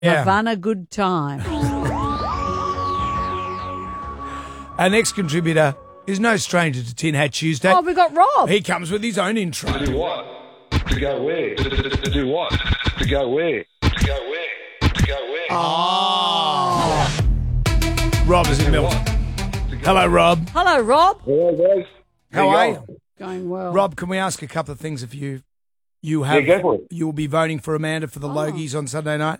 Yeah. Havana good time. Our next contributor is no stranger to Tin Hat Tuesday. Oh, we got Rob. He comes with his own intro. To do what? To go where? To do what? To go where? To go where? To go where? Oh. Rob is in Milton. Hello, Rob. Hello, Rob. Hello, guys. How are you? Going well. Rob, can we ask a couple of things of you? You go for it. You will be voting for Amanda for the Logies on Sunday night?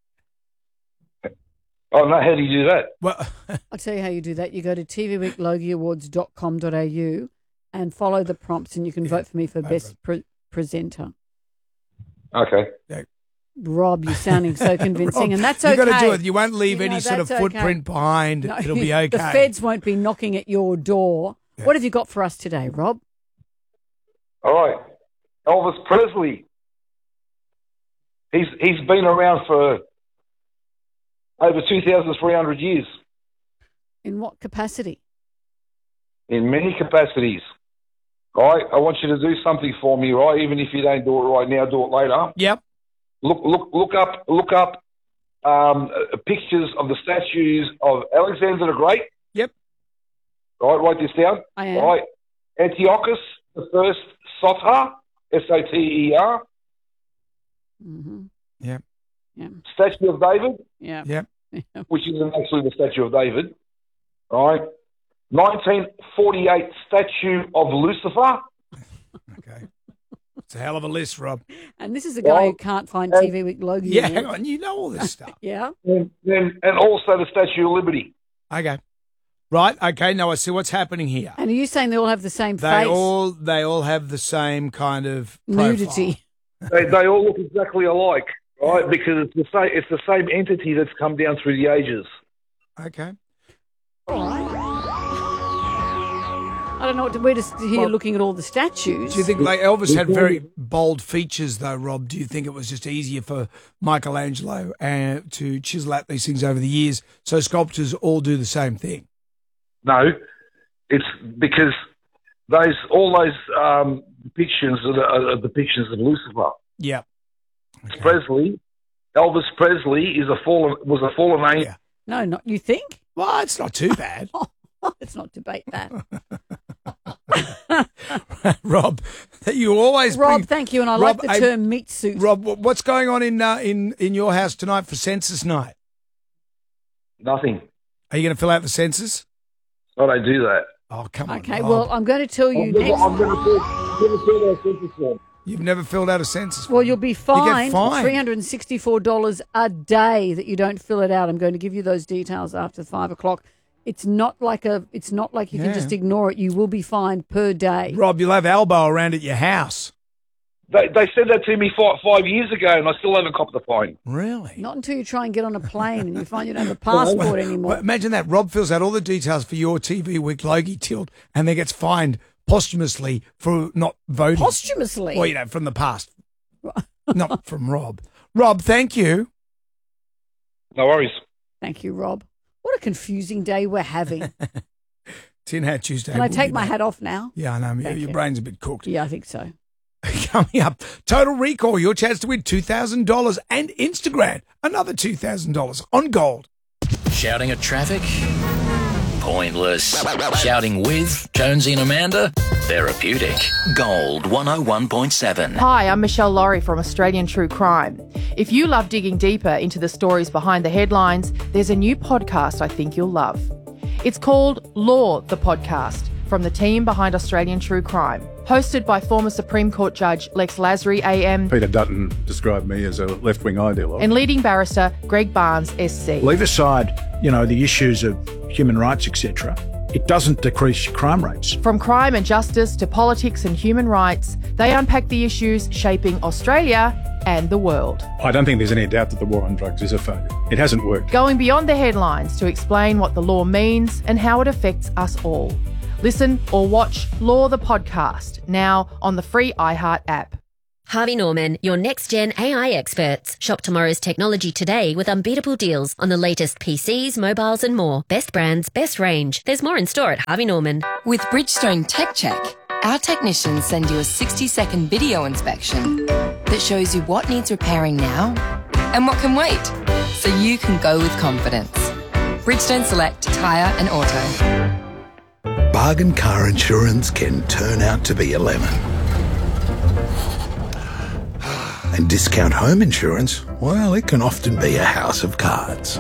Oh, no, how do you do that? Well, I'll tell you how you do that. You go to tvweeklogieawards.com.au and follow the prompts and you can vote for me for best presenter. Okay. Rob, you're sounding so convincing, Rob, and that's okay. You've got to do it. You won't leave any sort of that's footprint behind. No, It'll be okay. The feds won't be knocking at your door. Yeah. What have you got for us today, Rob? All right. Elvis Presley. He's been around for over 2,300 years In what capacity? in many capacities. Right? I want you to do something for me, right? Even if you don't do it right now, do it later. Yep. Look up pictures of the statues of Alexander the Great. Yep. Right, write this down. I am. Right. Antiochus the First Soter, Soter. Mm-hmm. Yep. Yeah. Statue of David, Yeah. Yep. which isn't actually the statue of David. Right. 1948 statue of Lucifer. Okay. It's a hell of a list, Rob. And this is a guy who can't find TV Week Logie. Yeah, hang on. You know all this stuff. Yeah. And also the Statue of Liberty. Okay. Right. Okay. Now I see what's happening here. And are you saying they all have the same They face? all have the same kind of profile. Nudity. They all look exactly alike, right? Because it's the same entity that's come down through the ages. Okay. I don't know. We're just here looking at all the statues. Do you think Elvis had very bold features, though, Rob? Do you think it was just easier for Michelangelo to chisel out these things over the years so sculptors all do the same thing? No, it's because all those depictions are depictions of Lucifer. Yeah. Okay. Elvis Presley was a fallen angel. Yeah. No, not you think? Well, it's not too bad. Let's not debate that. Rob, you always Rob, bring, thank you, and I Rob, like the term meat suit. Rob, what's going on in your house tonight for census night? Nothing. Are you going to fill out the census? I don't do that. Oh, come on. Okay, Rob. well, I'm going to tell you next. I'm never filled out a census form. You've never filled out a census form. Well, you'll be fined fined. $364 a day that you don't fill it out. I'm going to give you those details after 5 o'clock. It's not like you can just ignore it. You will be fined per day. Rob, you'll have elbow around at your house. They said that to me 5 years ago, and I still haven't copped the fine. Really? Not until you try and get on a plane and you find you don't have a passport anymore. Well, imagine that. Rob fills out all the details for your TV Week Logie tilt and then gets fined posthumously for not voting. Posthumously? Well, from the past. Not from Rob. Rob, thank you. No worries. Thank you, Rob. What a confusing day we're having. Tin Hat Tuesday. Can I take my hat off now? Yeah, I know. Thank Your you. brain's a bit cooked. Yeah, I think so. Coming up, Total Recall, your chance to win $2,000 and Instagram, another $2,000 on gold. Shouting at traffic? Pointless. Shouting with Jonesy and Amanda? Therapeutic. Gold 101.7. Hi, I'm Michelle Laurie from Australian True Crime. If you love digging deeper into the stories behind the headlines, there's a new podcast I think you'll love. It's called Law, the Podcast, from the team behind Australian True Crime. Hosted by former Supreme Court Judge Lex Lasry AM Peter Dutton described me as a left-wing ideologue. and leading barrister Greg Barnes SC. Leave aside, the issues of human rights, etc. It doesn't decrease crime rates. From crime and justice to politics and human rights, they unpack the issues shaping Australia and the world. I don't think there's any doubt that the war on drugs is a failure. It hasn't worked. Going beyond the headlines to explain what the law means and how it affects us all. Listen or watch Law the Podcast, now on the free iHeart app. Harvey Norman, your next-gen AI experts. Shop tomorrow's technology today with unbeatable deals on the latest PCs, mobiles and more. Best brands, best range. There's more in store at Harvey Norman. With Bridgestone Tech Check, our technicians send you a 60-second video inspection that shows you what needs repairing now and what can wait. so you can go with confidence. Bridgestone Select Tyre and Auto. Bargain car insurance can turn out to be a lemon. And discount home insurance, well, it can often be a house of cards.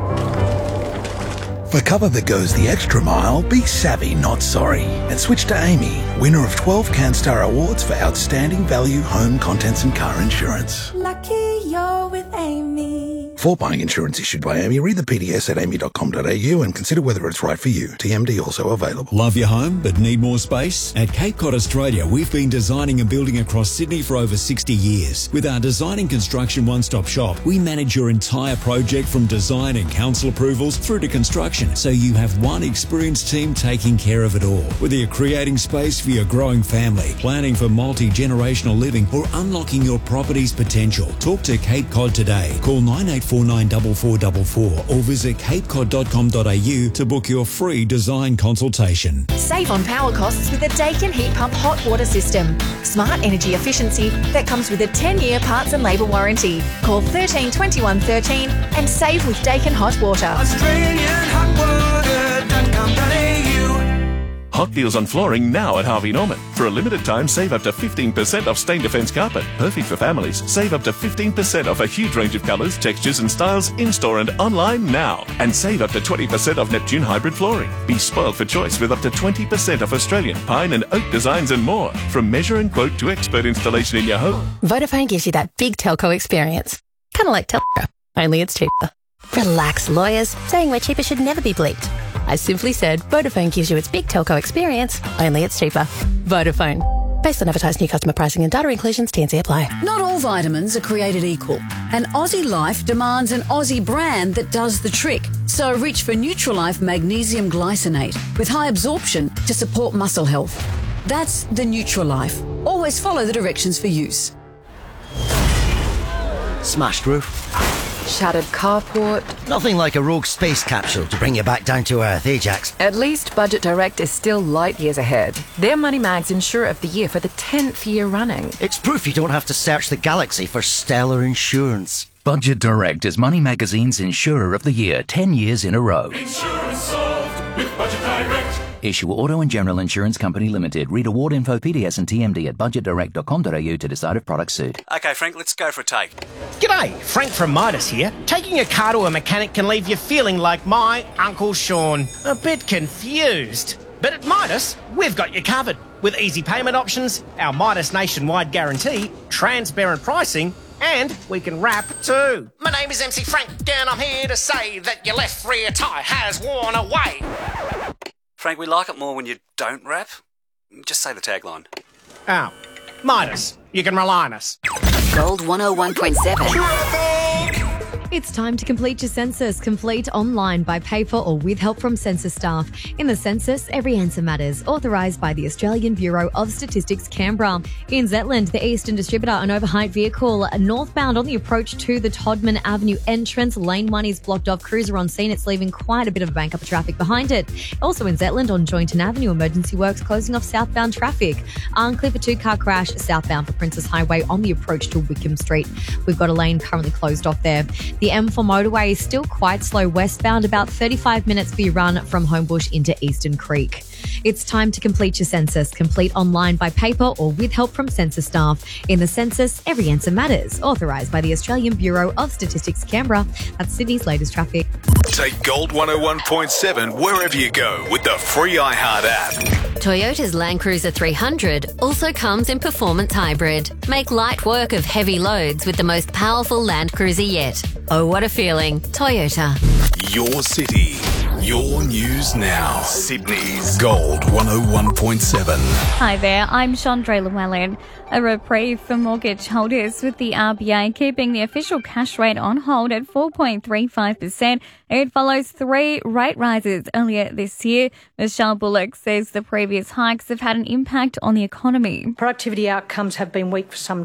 For cover that goes the extra mile, be savvy, not sorry. And switch to Amy, winner of 12 CanStar Awards for outstanding value home contents and car insurance. Lucky you're with Amy. For buying insurance issued by Amy, read the PDS at amy.com.au and consider whether it's right for you. TMD also available. Love your home but need more space? At Cape Cod Australia, we've been designing and building across Sydney for over 60 years. With our design and construction one-stop shop, we manage your entire project from design and council approvals through to construction, so you have one experienced team taking care of it all. Whether you're creating space for your growing family, planning for multi-generational living, or unlocking your property's potential, talk to Cape Cod today. Call 98494444 or visit capecod.com.au to book your free design consultation. Save on power costs with the Dakin Heat Pump Hot Water System. Smart energy efficiency that comes with a 10-year parts and labour warranty. Call 13 21 13 and save with Dakin Hot Water. Hot deals on flooring now at Harvey Norman. For a limited time, save up to 15% off Stain Defence carpet. Perfect for families. Save up to 15% off a huge range of colours, textures and styles in-store and online now. And save up to 20% off Neptune hybrid flooring. Be spoiled for choice with up to 20% off Australian pine and oak designs and more. From measure and quote to expert installation in your home. Vodafone gives you that big telco experience. Kind of like Telco, only it's cheaper. Relax, lawyers. Saying we're cheaper should never be bleeped. I simply said Vodafone gives you its big telco experience, only it's cheaper. Vodafone. Based on advertised new customer pricing and data inclusions, T&C apply. Not all vitamins are created equal, and Aussie Life demands an Aussie brand that does the trick. So reach for Nutrilife Magnesium Glycinate with high absorption to support muscle health. That's the Nutrilife. Always follow the directions for use. Smashed roof. Shattered carport. Nothing like a rogue space capsule to bring you back down to earth, Ajax. At least Budget Direct is still light years ahead. They're Money Mag's Insurer of the Year for the 10th year running. It's proof you don't have to search the galaxy for stellar insurance. Budget Direct is Money Magazine's Insurer of the Year 10 years in a row. Insurance solved with Budget Direct. Issue Auto and General Insurance Company Limited. Read award info, PDS and TMD at budgetdirect.com.au to decide if products suit. OK, Frank, let's go for a take. G'day, Frank from Midas here. Taking a car to a mechanic can leave you feeling like my Uncle Sean. A bit confused. But at Midas, we've got you covered. With easy payment options, our Midas nationwide guarantee, transparent pricing, and we can wrap too. My name is MC Frank, and I'm here to say that your left rear tyre has worn away. Frank, we like it more when you don't rap. Just say the tagline. Oh, Midas, you can rely on us. Gold 101.7. It's time to complete your census. Complete online, by paper or with help from census staff. In the census, every answer matters. Authorised by the Australian Bureau of Statistics, Canberra. In Zetland, the Eastern Distributor, an overheight vehicle northbound on the approach to the Todman Avenue entrance. Lane 1 is blocked off. Cruiser on scene. It's leaving quite a bit of a bank up of traffic behind it. Also in Zetland, on Joynton Avenue, emergency works closing off southbound traffic. Arncliffe, a two-car crash southbound for Princess Highway on the approach to Wickham Street. We've got a lane currently closed off there. The M4 motorway is still quite slow westbound, about 35 minutes for your run from Homebush into Eastern Creek. It's time to complete your census. Complete online, by paper or with help from census staff. In the census, every answer matters. Authorised by the Australian Bureau of Statistics, Canberra. That's Sydney's latest traffic. Take Gold 101.7 wherever you go with the free iHeart app. Toyota's Land Cruiser 300 also comes in performance hybrid. Make light work of heavy loads with the most powerful Land Cruiser yet. Oh, what a feeling. Toyota. Your city, your news now. Sydney's Gold 101.7. Hi there, I'm Chandra Llewellyn. A reprieve for mortgage holders, with the RBA keeping the official cash rate on hold at 4.35%. It follows 3 rate rises earlier this year. Michelle Bullock says the previous hikes have had an impact on the economy. Productivity outcomes have been weak for some